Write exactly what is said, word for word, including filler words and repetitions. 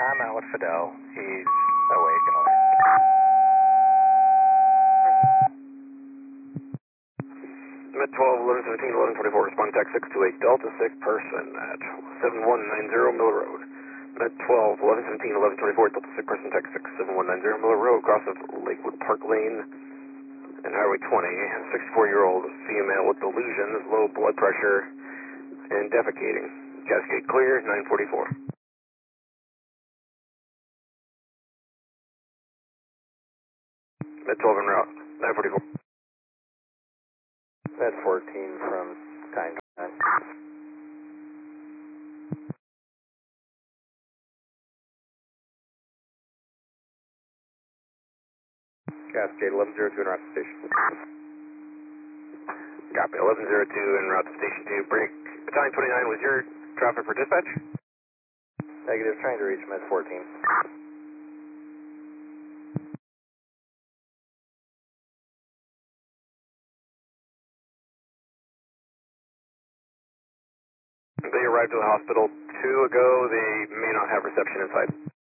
I'm out with Fidel. He's awake and alert. Met twelve, eleven seventeen, eleven twenty-four, respond text six two eight, Delta six person at seven one nine zero Miller Road. Met twelve, eleven seventeen, eleven twenty-four, Delta six person text six seven one nine zero Miller Road, cross of Lakewood Park Lane and Highway twenty, sixty-four-year-old female with delusions, low blood pressure, and defecating. Cascade clear, nine forty-four. Met twelve en route, nine forty-four. Med fourteen from time twenty-nine. Cascade eleven zero two en route to station. Copy, eleven zero two en route to station two. Break, battalion twenty-nine, was your traffic for dispatch? Negative, trying to reach Med fourteen. They arrived at the hospital two ago. They may not have reception inside.